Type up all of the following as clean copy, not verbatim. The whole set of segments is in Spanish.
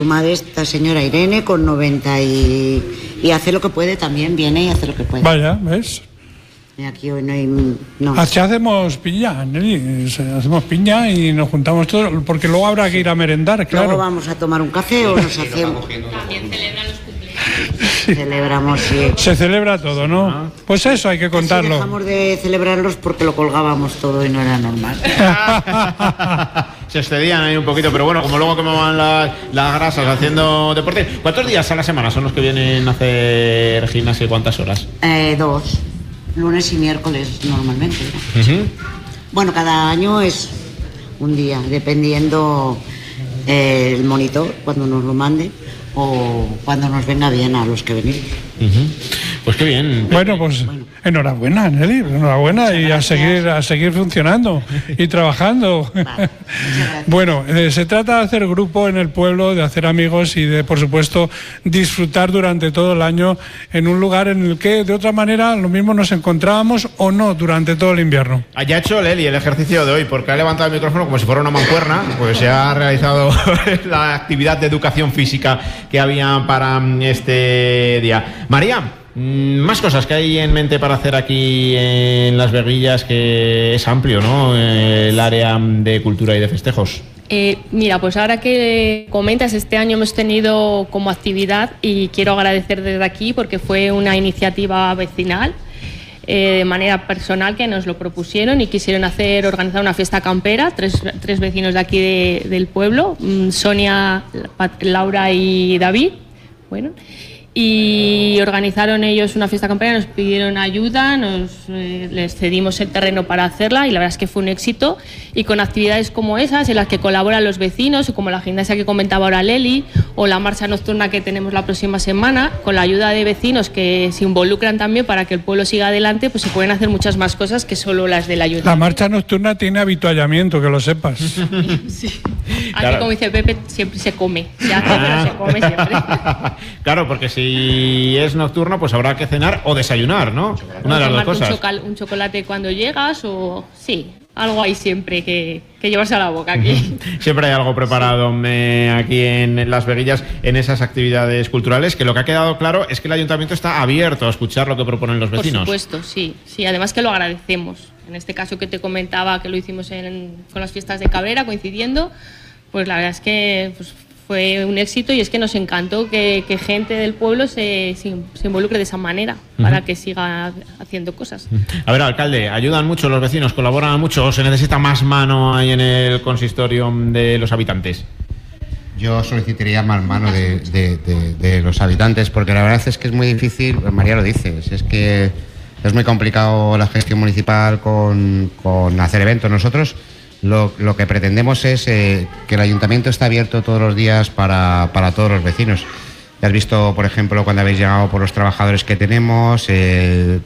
madre, esta señora Irene, con 90 y hace lo que puede también, viene y hace lo que puede. Vaya, ¿ves? Y aquí hoy no hay... No. Así hacemos piña, Nelly. Hacemos piña y nos juntamos todos, porque luego habrá que ir a merendar, claro. Luego vamos a tomar un café o nos hacemos... También celebran los cumpleaños. Celebramos, sí. Se celebra todo, ¿no? Pues eso hay que contarlo. Así dejamos de celebrarlos porque lo colgábamos todo y no era normal. Se excedían ahí un poquito, pero bueno, como luego quemaban las grasas haciendo deporte. ¿Cuántos días a la semana son los que vienen a hacer gimnasia y cuántas horas? 2, lunes y miércoles normalmente, ¿no? Uh-huh. Bueno, cada año es un día, dependiendo el monitor, cuando nos lo mande o cuando nos venga bien a los que venimos. Uh-huh. Pues qué bien. Bueno, pues enhorabuena, Nelly, enhorabuena y a seguir funcionando y trabajando. Vale, bueno, se trata de hacer grupo en el pueblo, de hacer amigos y de, por supuesto, disfrutar durante todo el año en un lugar en el que, de otra manera, lo mismo nos encontrábamos o no durante todo el invierno. Ya ha hecho Leli el ejercicio de hoy, porque ha levantado el micrófono como si fuera una mancuerna, pues se ha realizado la actividad de educación física que había para este día. María, más cosas que hay en mente para hacer aquí en Las Veguillas, que es amplio, ¿no? El área de cultura y de festejos. Mira, pues ahora que comentas, este año hemos tenido como actividad, y quiero agradecer desde aquí porque fue una iniciativa vecinal, de manera personal, que nos lo propusieron y quisieron organizar una fiesta campera, tres vecinos de aquí del pueblo, Sonia, Laura y David. Bueno, y organizaron ellos una fiesta campera, nos pidieron ayuda, les cedimos el terreno para hacerla y la verdad es que fue un éxito, y con actividades como esas en las que colaboran los vecinos, como la gimnasia que comentaba ahora Leli, o la marcha nocturna que tenemos la próxima semana, con la ayuda de vecinos que se involucran también para que el pueblo siga adelante, pues se pueden hacer muchas más cosas que solo las del ayuntamiento. La marcha nocturna tiene habituallamiento, que lo sepas. Sí. Aquí, como dice Pepe, siempre se come, se hace, pero se come siempre. Claro, porque si es nocturno, pues habrá que cenar o desayunar, ¿no? Una de las dos cosas. Un chocolate cuando llegas, o sí, algo hay siempre que llevarse a la boca aquí. Siempre hay algo preparado aquí en Las Veguillas, en esas actividades culturales, que lo que ha quedado claro es que el ayuntamiento está abierto a escuchar lo que proponen los vecinos. Por supuesto, sí, además que lo agradecemos. En este caso que te comentaba, que lo hicimos con las fiestas de Cabrera, coincidiendo, pues la verdad es que fue un éxito, y es que nos encantó que gente del pueblo se involucre de esa manera para que siga haciendo cosas. A ver, alcalde, ¿ayudan mucho los vecinos, colaboran mucho, o se necesita más mano ahí en el consistorio de los habitantes? Yo solicitaría más mano de los habitantes, porque la verdad es que es muy difícil, María lo dice, es que es muy complicado la gestión municipal con hacer eventos. Nosotros lo que pretendemos es que el ayuntamiento está abierto todos los días para todos los vecinos. Ya has visto, por ejemplo, cuando habéis llegado por los trabajadores que tenemos, que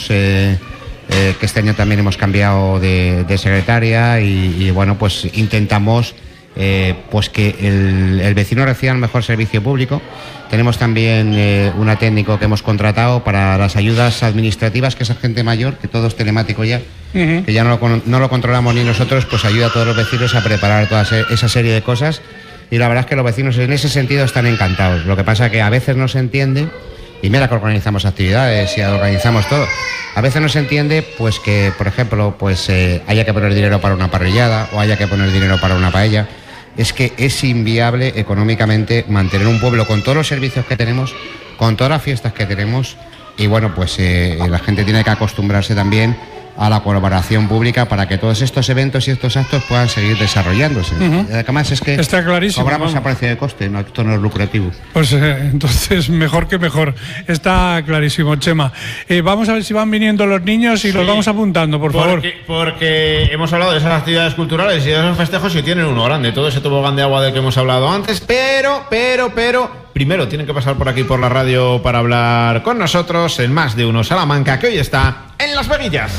este año también hemos cambiado de secretaria y bueno, pues intentamos pues que el vecino reciba el mejor servicio público. Tenemos también una técnico que hemos contratado para las ayudas administrativas, que es gente mayor, que todo es telemático ya, que ya no lo controlamos ni nosotros, pues ayuda a todos los vecinos a preparar toda esa serie de cosas, y la verdad es que los vecinos en ese sentido están encantados. Lo que pasa es que a veces no se entiende, y mira que organizamos actividades y organizamos todo, a veces no se entiende pues que, por ejemplo, pues haya que poner dinero para una parrillada o haya que poner dinero para una paella. Es que es inviable económicamente mantener un pueblo con todos los servicios que tenemos, con todas las fiestas que tenemos, y bueno, pues la gente tiene que acostumbrarse también a la colaboración pública para que todos estos eventos y estos actos puedan seguir desarrollándose. Además es que está clarísimo, cobramos a precio de coste, no, esto no es lucrativo. Pues entonces mejor que mejor, está clarísimo, Chema. Vamos a ver si van viniendo los niños y los vamos apuntando, por favor. Porque hemos hablado de esas actividades culturales y de esos festejos, y tienen uno grande, todo ese tobogán de agua del que hemos hablado antes, pero primero tienen que pasar por aquí por la radio para hablar con nosotros en Más de Uno Salamanca, que hoy está en Las Veguillas.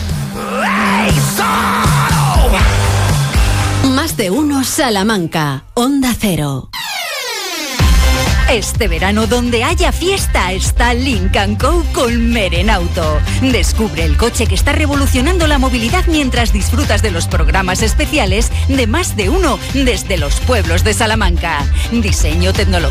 Más de Uno Salamanca, Onda Cero. Este verano, donde haya fiesta, está Lynk & Co con Merenauto. Descubre el coche que está revolucionando la movilidad mientras disfrutas de los programas especiales de Más de Uno desde los pueblos de Salamanca. Diseño, tecnología